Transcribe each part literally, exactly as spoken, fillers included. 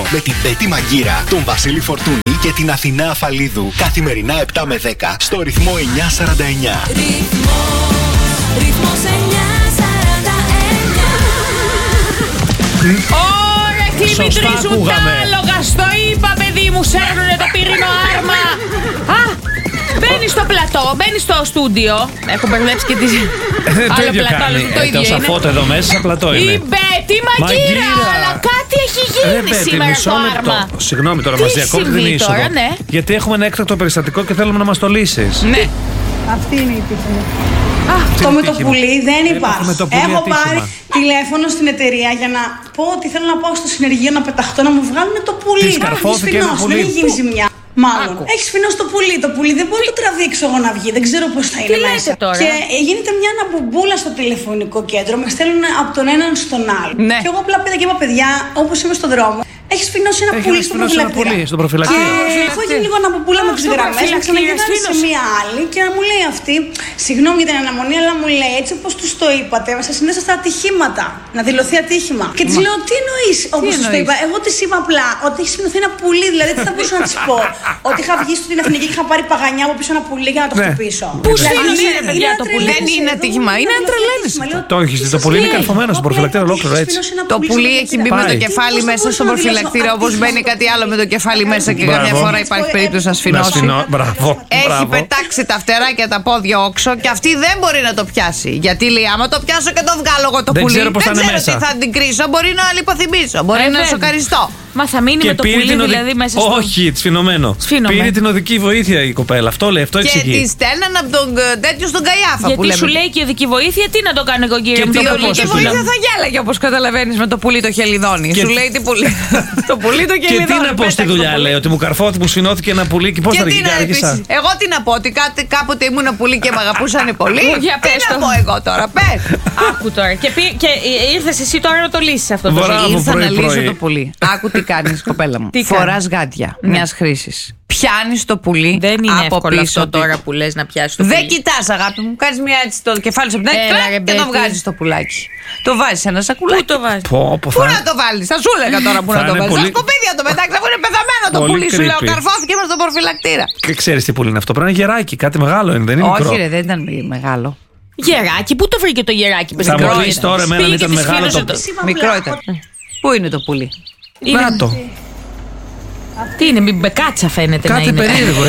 Με την Πέτη Μαγκύρα, τον Βασίλη Φορτούνη και την Αθηνά Αφαλίδου. Καθημερινά επτά με δέκα στο ρυθμό εννιά σαράντα εννιά. Ρυθμός, ρυθμός εννιά σαράντα εννιά. Ωραία, κλιμητρίζουν τα άλογα. Στο είπα, παιδί μου, σέρνουνε το πυρήνο άρμα. Α! Μπαίνει στο πλατό, μπαίνει στο στούντιο. Έχω μπερδέψει και τις. Το ίδιο κάνει. Το ίδιο φώτο εδώ μέσα, πλατό είναι. Η Μπέτη Μαγκύρα, αλλά κάτι έχει γίνει σήμερα στο άρμα. Συγγνώμη τώρα, μας διακόπτει την είσοδο. Γιατί έχουμε ένα έκτακτο περιστατικό και θέλουμε να μας το λύσεις. Ναι. Αυτή είναι η τύχη. Αυτό με το πουλί δεν υπάρχει. Έχω πάρει τηλέφωνο στην εταιρεία για να πω ότι θέλω να πάω στο συνεργείο να πεταχτώ, να μου βγάλουν το πουλί. Της καρφώθηκε ένα πουλί. Δεν έχει γίνει ζημιά. Μάλλον. Έχει σφινώσει το πουλί. Το πουλί δεν μπορεί να το τραβήξω εγώ να βγει. Δεν ξέρω πώς θα είναι μέσα. Τώρα. Και γίνεται μια αναμπομπούλα στο τηλεφωνικό κέντρο. Με στέλνουν από τον έναν στον άλλο. Ναι. Και εγώ απλά πήγα και είπα, παιδιά, όπως είμαι στον δρόμο, έχει σφινώσει ένα πουλί στο προφυλακτήρα. Και έχω γίνει λίγο αναμπομπούλα με τις γραμμές. Να ξαναγυρνάνε σε μία άλλη και να μου λέει αυτή, συγγνώμη για την αναμονή, αλλά μου λέει έτσι όπως τους το είπατε, σας συνέσα στα ατυχήματα. Να δηλωθεί ατύχημα. Και της λέω, τι εννοείς όπως τους το είπα. Εγώ της είπα απλά ότι έχει σφινωθεί ένα πουλί. Δηλαδή, τι θα μπορούσα να της πω. Ότι είχα βγει στην Εθνική και είχα πάρει παγανιά από πίσω ένα πουλί για να το χτυπήσω. Πού σφινωθεί, παιδιά, το πουλί. Δεν είναι ατύχημα, είναι τρελαίνεις. Το έχεις δει, το πουλί είναι καρφωμένο στο προφυλακτήρα ολόκληρο έτσι. Το πουλί έχει μπει με το κεφάλι μέσα στον προφυλακτήρα, όπως μπαίνει κάτι άλλο με το κεφάλι μέσα και καμιά φορά υπάρχει περίπτωση να σφινώσει. Έχει πετάξει τα φτεράκια, τα πόδια όξω και αυτή δεν μπορεί να το πιάσει. Γιατί λέει, άμα το πιάσω και το βγάλω εγώ το πουλί, δεν ξέρω τι θα την κρίσω. Μπορεί να λιποθυμίσω, μπορεί να σοκαριστώ. Μα θα μείνει με το πουλί δηλαδή μέσα στο. Όχι, σφινωμένο. Πήρε την οδική βοήθεια η κοπέλα. Αυτό λέει, αυτό εξηγεί. Και τη στέλναν από τον τέτοιο στον Καϊάφα. Γιατί σου λέει και η οδική βοήθεια, τι να το κάνω εγώ, κύριε μου. Η οδική βοήθεια θα γέλαγε, όπως καταλαβαίνεις, με το πουλί το χελιδόνι. Σου λέει τι πουλί. Το πουλί το χελιδόνι. Και τι να πω στη δουλειά, λέει, ότι μου καρφώθηκε, μου σφινώθηκε ένα πουλί και πώς θα αρχίσει. Εγώ τι να πω, ότι κάποτε ήμουν πουλί και με αγαπούσαν πολύ. Τι να πω εγώ τώρα, πες. Άκου τώρα. Και ήρθες εσύ τώρα να το λύσεις αυτό το πουλί. Ήρθα να λύσω το πουλί. Άκου τι κάνεις, κοπέλα μου. Φοράς γάντια μιας χρήσης. Πιάνεις το πουλί. Δεν είναι από εύκολο πίσω αυτό τώρα που λες να πιάσεις το πουλί. Δεν κοιτάς, αγάπη μου. Κάνεις μια έτσι το κεφάλι σου από την άλλη και το βγάζεις το πουλάκι. Το βάζεις σε ένα σακουλάκι. Πού το βάζεις? Πού να το βάλεις? Θα σου έλεγα τώρα που να το βάλεις. Στα σκουπίδια το πετάξεις, αφού είναι πεθαμένο το πουλί σου. Λέω, καρφώθηκε μες στον προφυλακτήρα. Και ξέρεις τι πουλί είναι αυτό? Πρέπει να είναι γεράκι, κάτι μεγάλο είναι, δεν είναι μικρό? Όχι, ρε, δεν ήταν μεγάλο. Γεράκι, πού το βρήκε το γεράκι? Θα μου πεις τώρα εμένα αν ήταν μεγάλο το. Μικρό ήταν. Πού είναι το πουλί? Να το. Τι είναι, μη μπεκάτσα φαίνεται κάτι να είναι. Κάτι περίεργο.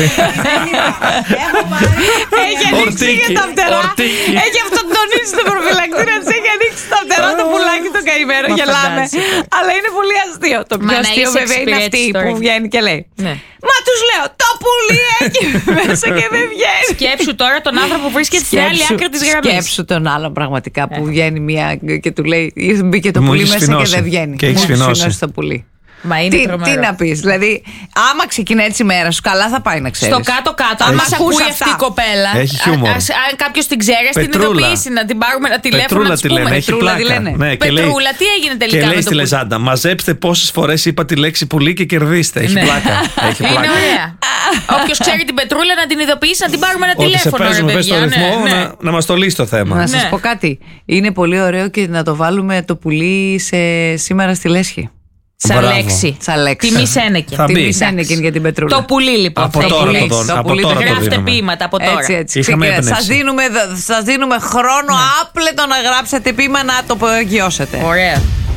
Έχει ανοίξει και τα φτερά. Έχει αυτοκτονήσει στο προφυλακτήρα της. Έχει ανοίξει τα φτερά το πουλάκι το καημένο. Γελάμε. Αλλά είναι πολύ αστείο. Το πιο αστείο βέβαια είναι αυτή που βγαίνει και λέει. Μα τους λέω, το πουλί έχει μέσα και δεν βγαίνει. Σκέψου τώρα τον άνθρωπο που βρίσκεται στην άλλη άκρη της γραμμής. Σκέψου τον άλλον πραγματικά που βγαίνει μία και του λέει, μπήκε το πουλί μέσα και δεν βγαίνει. Και έχει σφινώσει το πουλί. Μα είναι τι, τι να πεις, δηλαδή, άμα ξεκινάει έτσι η μέρα σου, καλά θα πάει να ξέρεις. Στο κάτω-κάτω, άμα σε ακούει αυτή η κοπέλα, αν κάποιος την ξέρει, την ειδοποιήσει, να την πάρουμε ένα τηλέφωνο να της πούμε. Λένε, έχει πλάκα. Ναι, Πετρούλα, τι έγινε τελικά? Και λέει στη Λεζάντα, μαζέψτε πόσες φορές είπα τη λέξη πουλί και κερδίστε. Έχει ναι. πλάκα. Έχει πλάκα. Είναι ωραία. Όποιος ξέρει την Πετρούλα να την ειδοποιήσει, να την πάρουμε ένα ότι τηλέφωνο. Ότι σε παίζουμε στο ρυθμό ναι, ναι. να, να μας το λύσει το θέμα. Να σας πω κάτι. Είναι πολύ ωραίο και να το βάλουμε το πουλί σε σήμερα στη Λέσχη. Σαν λέξη. Τιμή Σένεκεν. Τιμή Σένεκεν για την Πετρούλα. Το πουλί λοιπόν. Από τώρα το δίνουμε. Από τώρα το γράφτε ποίηματα από τώρα. Έτσι, έτσι. Σας δίνουμε, σας δίνουμε χρόνο άπλετο να γράψετε ποίημα να το απογειώσετε. Ωραία.